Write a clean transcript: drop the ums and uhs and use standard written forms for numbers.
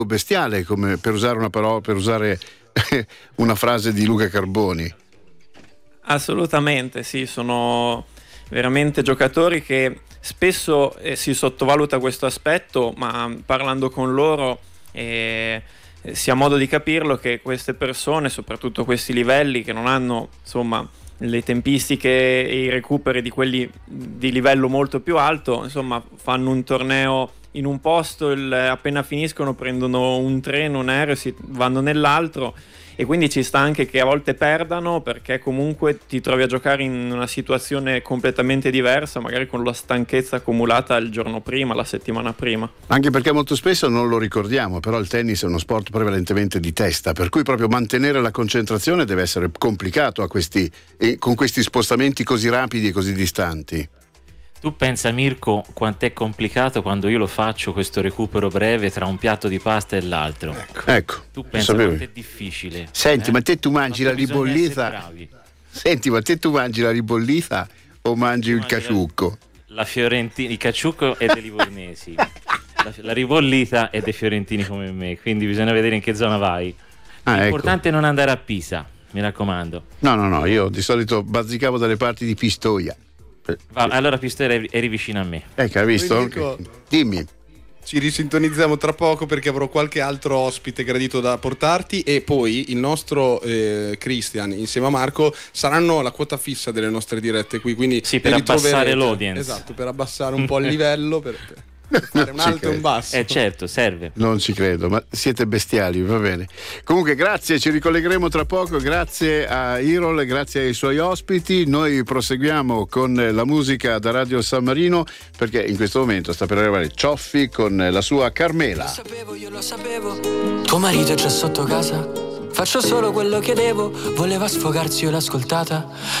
bestiale, come per usare una parola, per usare una frase di Luca Carboni. Assolutamente, sì, sono veramente giocatori che spesso si sottovaluta questo aspetto, ma parlando con loro si ha modo di capirlo che queste persone, soprattutto questi livelli che non hanno insomma le tempistiche e i recuperi di quelli di livello molto più alto, insomma fanno un torneo in un posto, appena finiscono prendono un treno, un aereo, vanno nell'altro, e quindi ci sta anche che a volte perdano, perché comunque ti trovi a giocare in una situazione completamente diversa, magari con la stanchezza accumulata il giorno prima, la settimana prima. Anche perché molto spesso non lo ricordiamo, però il tennis è uno sport prevalentemente di testa, per cui proprio mantenere la concentrazione deve essere complicato con questi spostamenti così rapidi e così distanti. Tu pensa, Mirko, quant'è complicato quando io lo faccio questo recupero breve tra un piatto di pasta e l'altro. Ecco. Tu pensa quanto è difficile. Senti, ma te tu mangi la ribollita? Senti, ma te tu mangi la ribollita o mangi il caciucco? La fiorentina, il caciucco è dei livornesi. La ribollita è dei fiorentini come me, quindi bisogna vedere in che zona vai. L'importante è non andare a Pisa, mi raccomando. No, io di solito bazzicavo dalle parti di Pistoia. Allora Pistoia eri vicino a me. Hai visto? Dimmi. Ci risintonizziamo tra poco perché avrò qualche altro ospite gradito da portarti, e poi il nostro Christian insieme a Marco saranno la quota fissa delle nostre dirette qui, quindi sì, per abbassare l'audience. Esatto, per abbassare un po' il livello, per fare un alto e un basso. Certo, serve. Non ci credo, ma siete bestiali, va bene. Comunque grazie, ci ricollegheremo tra poco, grazie a Irol, grazie ai suoi ospiti. Noi proseguiamo con la musica da Radio San Marino, perché in questo momento sta per arrivare Cioffi con la sua Carmela. Io lo sapevo, tuo marito è già sotto casa, faccio solo quello che devo, voleva sfogarsi, io l'ho ascoltata.